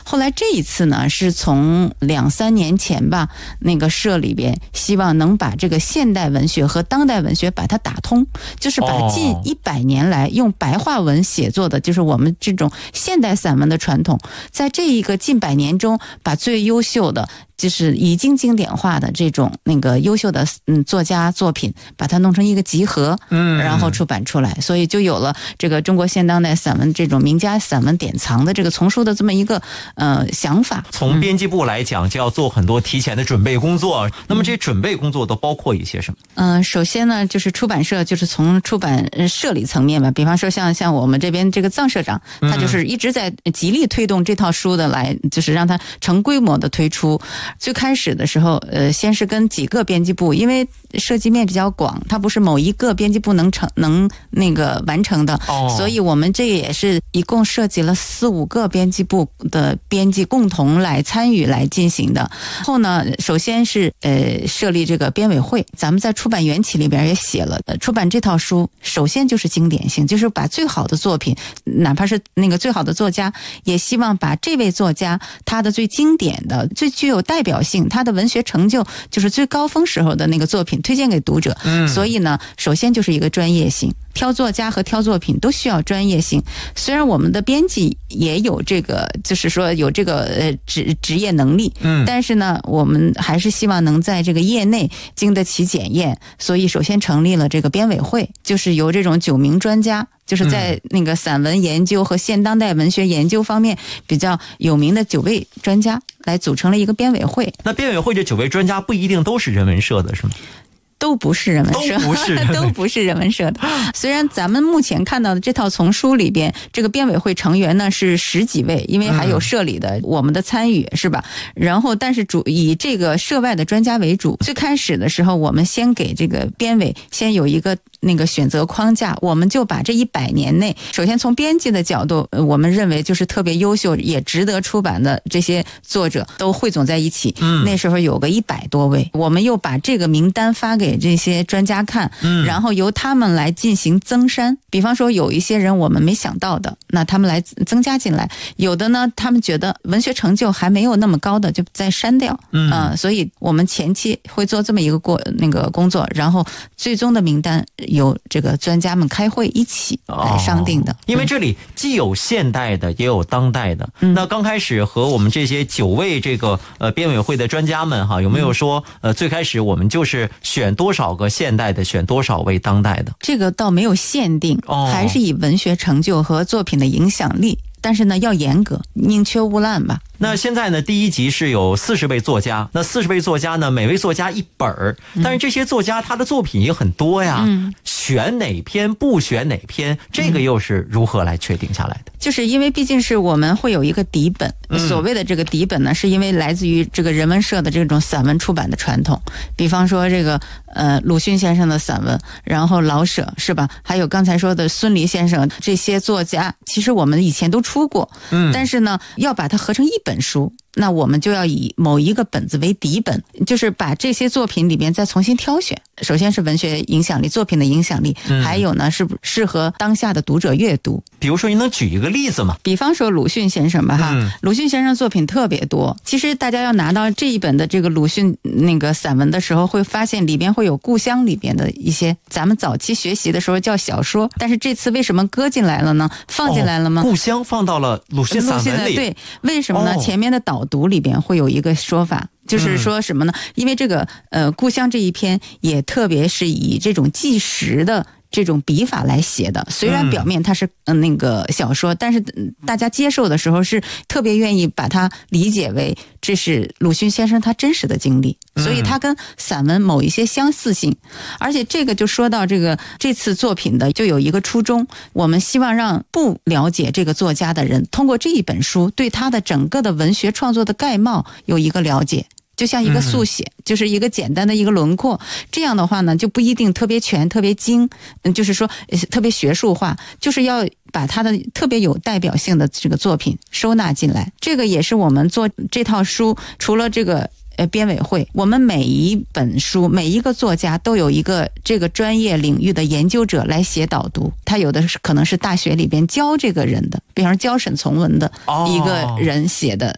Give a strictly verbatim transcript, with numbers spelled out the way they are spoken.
后来这一次呢，是从两三年前吧，那个社里边希望能把这个现代文学和当代文学把它打通，就是把近一百年来用白话文写作的，就是我们这种现代散文的传统，在这一个近百年中，把最优秀的就是已经经典化的这种那个优秀的嗯作家作品，把它弄成一个集合，嗯，然后出版出来，所以就有了这个中国现当代散文这种名家散文典藏的这个丛书的这么一个呃想法。 从编辑部来讲，就要做很多提前的准备工作。嗯、那么这些准备工作都包括一些什么？ 嗯、呃，首先呢，就是出版社，就是从出版社里层面吧，比方说像像我们这边这个臧社长，他就是一直在极力推动这套书的来，就是让它成规模的推出。最开始的时候，呃，先是跟几个编辑部，因为涉及面比较广，它不是某一个编辑部能成能那个完成的，哦、所以我们这也是一共涉及了四五个编辑部的编辑共同来参与来进行的。后呢，首先是呃设立这个编委会，咱们在出版缘起里边也写了，呃，出版这套书，首先就是经典性，就是把最好的作品，哪怕是那个最好的作家，也希望把这位作家他的最经典的、最具有代表性。他的文学成就就是最高峰时候的那个作品推荐给读者，嗯，所以呢，首先就是一个专业性，挑作家和挑作品都需要专业性。虽然我们的编辑也有这个，就是说有这个呃职职业能力，嗯，但是呢，我们还是希望能在这个业内经得起检验，所以首先成立了这个编委会，就是由这种九名专家。就是在那个散文研究和现当代文学研究方面比较有名的九位专家来组成了一个编委会。 那编委会这九位专家不一定都是人文社的，是吗？ 都不是人文社， 都不是人文都不是人文社的。虽然咱们目前看到的这套丛书里边，这个编委会成员呢是十几位，因为还有社里的、嗯、我们的参与，是吧？然后，但是主以这个社外的专家为主。最开始的时候，我们先给这个编委先有一个那个选择框架，我们就把这一百年内，首先从编辑的角度，我们认为就是特别优秀也值得出版的这些作者都汇总在一起。嗯，那时候有个一百多位，我们又把这个名单发给这些专家看，嗯，然后由他们来进行增删。比方说有一些人我们没想到的，那他们来增加进来；有的呢，他们觉得文学成就还没有那么高的，就再删掉。嗯、呃，所以我们前期会做这么一个过那个工作，然后最终的名单由这个专家们开会一起来商定的。哦、 因为这里既有现代的，也有当代的。嗯、那刚开始和我们这些九位这个呃编委会的专家们哈，有没有说呃最开始我们就是选多少个现代的，选多少位当代的？ 这个倒没有限定，哦、还是以文学成就和作品的影响力，但是呢要严格，宁缺毋滥吧。 那现在呢，第一集是有四十位作家，那四十位作家呢，每位作家一本儿，但是这些作家他的作品也很多呀，嗯、选哪篇不选哪篇，这个又是如何来确定下来的？ 就是因为毕竟是我们会有一个底本，所谓的这个底本呢，是因为来自于这个人文社的这种散文出版的传统，比方说这个呃鲁迅先生的散文，然后老舍是吧？还有刚才说的孙犁先生这些作家，其实我们以前都出过，嗯，但是呢，要把它合成一本书。那我们就要以某一个本子为底本，就是把这些作品里边再重新挑选。首先是文学影响力，作品的影响力，嗯、还有呢是适合当下的读者阅读。 比如说，你能举一个例子吗？ 比方说鲁迅先生吧，哈、嗯，鲁迅先生作品特别多。其实大家要拿到这一本的这个鲁迅那个散文的时候，会发现里边会有故乡里边的一些咱们早期学习的时候叫小说，但是这次为什么搁进来了呢？放进来了吗？ 哦、故乡放到了鲁迅散文里， 对，为什么呢？哦、前面的导读里边会有一个说法。就是说什么呢？因为这个呃，故乡这一篇也特别是以这种纪实的这种笔法来写的，虽然表面它是嗯、呃、那个小说，但是大家接受的时候是特别愿意把它理解为这是鲁迅先生他真实的经历，所以它跟散文某一些相似性。而且这个就说到这个这次作品的就有一个初衷，我们希望让不了解这个作家的人通过这一本书对他的整个的文学创作的概貌有一个了解。就像一个速写，嗯、就是一个简单的一个轮廓，这样的话呢，就不一定特别全、特别精，嗯，就是说特别学术化，就是要把他的特别有代表性的这个作品收纳进来。这个也是我们做这套书，除了这个呃编委会，我们每一本书、每一个作家都有一个这个专业领域的研究者来写导读，他有的是可能是大学里边教这个人的，比方说教沈从文的一个人写的